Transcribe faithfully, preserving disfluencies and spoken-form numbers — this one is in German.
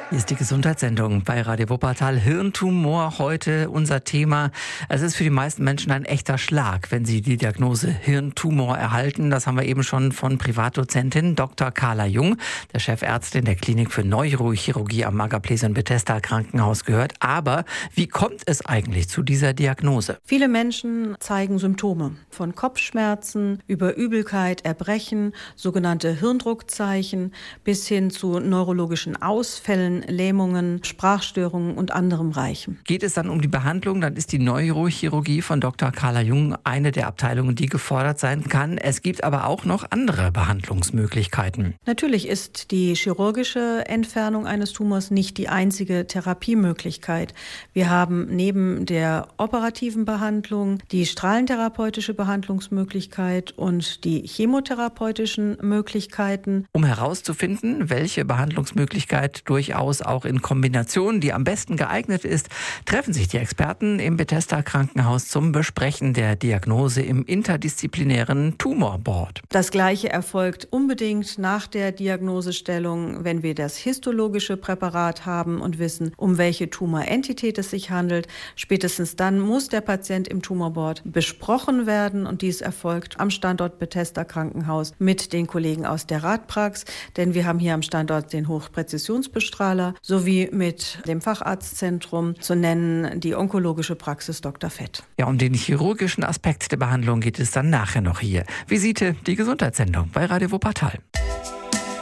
Hier ist die Gesundheitssendung bei Radio Wuppertal. Hirntumor heute unser Thema. Es ist für die meisten Menschen ein echter Schlag, wenn sie die Diagnose Hirntumor erhalten. Das haben wir eben schon von Privatdozentin Doktor Carla Jung, der Chefärztin der Klinik für Neurochirurgie am Magaplace Bethesda Krankenhaus, gehört. Aber wie kommt es eigentlich zu dieser Diagnose? Viele Menschen zeigen Symptome von Kopfschmerzen über Übelkeit, Erbrechen, sogenannte Hirndruckzeichen bis hin zu neurologischen Ausfällen, Lähmungen, Sprachstörungen und anderem reichen. Geht es dann um die Behandlung, dann ist die Neurochirurgie von Doktor Carla Jung eine der Abteilungen, die gefordert sein kann. Es gibt aber auch noch andere Behandlungsmöglichkeiten. Natürlich ist die chirurgische Entfernung eines Tumors nicht die einzige Therapiemöglichkeit. Wir haben neben der operativen Behandlung die strahlentherapeutische Behandlungsmöglichkeit und die chemotherapeutischen Möglichkeiten. Um herauszufinden, welche Behandlungsmöglichkeit durchaus auch in Kombination die am besten geeignet ist, treffen sich die Experten im Bethesda Krankenhaus zum Besprechen der Diagnose im interdisziplinären Tumorboard. Das Gleiche erfolgt unbedingt nach der Diagnosestellung, wenn wir das histologische Präparat haben und wissen, um welche Tumorentität es sich handelt. Spätestens dann muss der Patient im Tumorboard besprochen werden und dies erfolgt am Standort Bethesda Krankenhaus mit den Kollegen aus der Radprax, denn wir haben hier am Standort den Hochpräzisionsbestrahler sowie mit dem Facharztzentrum zu nennen die onkologische Praxis Doktor Fett. Ja, um den chirurgischen Aspekt der Behandlung geht es dann nachher noch hier. Visite, die Gesundheitssendung bei Radio Wuppertal.